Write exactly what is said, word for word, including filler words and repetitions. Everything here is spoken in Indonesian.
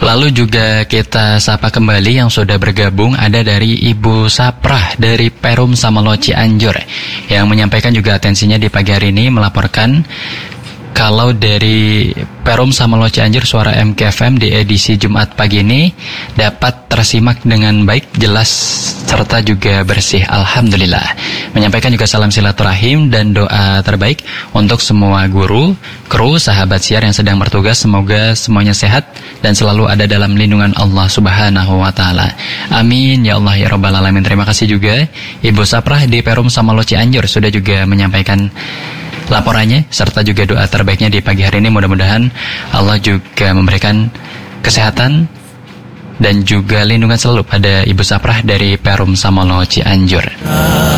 Lalu juga kita sapa kembali yang sudah bergabung, ada dari Ibu Saprah dari Perum Samolo Cianjur yang menyampaikan juga atensinya di pagi hari ini, melaporkan kalau dari Perum Samolo Cianjur Suara M K F M di edisi Jumat pagi ini dapat tersimak dengan baik, jelas, serta juga bersih. Alhamdulillah. Menyampaikan juga salam silaturahim dan doa terbaik untuk semua guru, kru, sahabat siar yang sedang bertugas. Semoga semuanya sehat dan selalu ada dalam lindungan Allah Subhanahu wa Ta'ala. Amin ya Allah ya Rabbal Alamin. Terima kasih juga Ibu Saprah di Perum Samolo Cianjur sudah juga menyampaikan laporannya serta juga doa terbaiknya di pagi hari ini. Mudah-mudahan Allah juga memberikan kesehatan dan juga lindungan selalu pada Ibu Saprah dari Perum Samolo Cianjur.